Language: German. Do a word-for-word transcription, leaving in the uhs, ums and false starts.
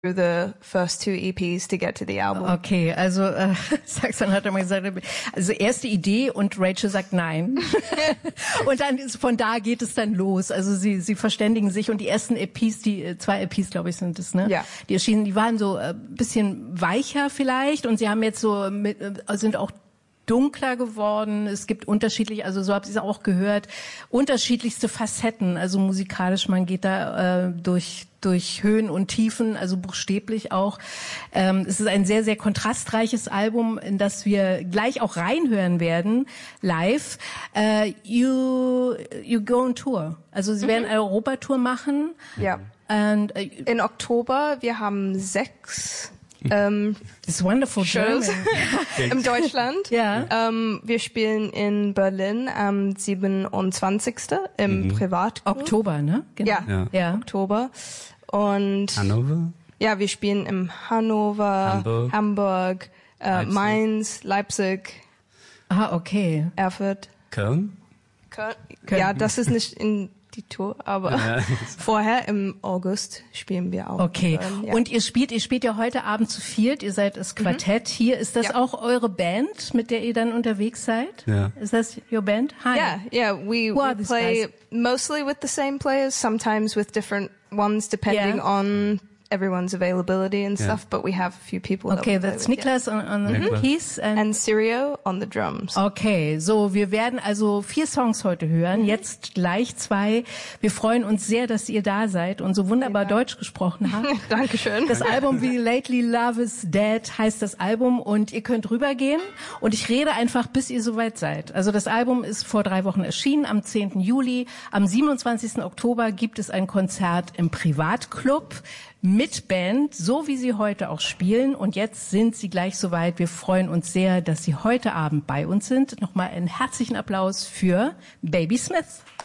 through the first two E Ps to get to the album. Okay, also äh, Saxon hat immer gesagt, also erste Idee und Rachel sagt nein. Und dann ist, von da geht es dann los. Also sie sie verständigen sich und die ersten E Ps, die zwei E Ps, glaube ich, sind es, ne? Ja. Die erschienen, die waren so ein äh, bisschen weicher vielleicht und sie haben jetzt so mit, sind auch dunkler geworden. Es gibt unterschiedlich, also so habt ihr es auch gehört, unterschiedlichste Facetten. Also musikalisch, man geht da äh, durch durch Höhen und Tiefen, also buchstäblich auch. Ähm, es ist ein sehr, sehr kontrastreiches Album, in das wir gleich auch reinhören werden, live. Äh, you you go on Tour. Also sie mhm. werden eine Europatour machen. Ja. And, äh, in Oktober, wir haben sechs Ähm, It's wonderful Shows in Deutschland. Ja. Ähm, wir spielen in Berlin am siebenundzwanzigsten im mhm. Privatclub. Oktober, ne? Genau. Ja, ja, ja, Oktober. Und Hannover? Ja, wir spielen im Hannover, Hamburg, Hamburg äh, Leipzig. Mainz, Leipzig. Ah, okay. Erfurt. Köln? Köln? Köln. Ja, das ist nicht in die Tour, aber ja. vorher im August spielen wir auch. Okay. Ähm, ja. Und ihr spielt, ihr spielt ja heute Abend zu viert, ihr seid das Quartett mhm. hier. Ist das ja. auch eure Band, mit der ihr dann unterwegs seid? Ja. Ist das your band? Hi. Yeah, yeah. We, we play mostly with the same players, sometimes with different ones depending yeah. on everyone's availability and stuff, yeah. but we have a few people. Okay, that that's with, Niklas yeah. on, on the mm-hmm. keys and, and Sirio on the drums. Okay, so wir werden also vier Songs heute hören, mhm. jetzt gleich zwei. Wir freuen uns sehr, dass ihr da seid und so wunderbar Deutsch gesprochen habt. Dankeschön. Das Album wie Lately Love is Dead heißt das Album und ihr könnt rübergehen und ich rede einfach, bis ihr soweit seid. Also das Album ist vor drei Wochen erschienen, am zehnten Juli. Am siebenundzwanzigsten Oktober gibt es ein Konzert im Privatclub mit Band, so wie sie heute auch spielen. Und jetzt sind sie gleich soweit. Wir freuen uns sehr, dass sie heute Abend bei uns sind. Nochmal einen herzlichen Applaus für Baby Smith.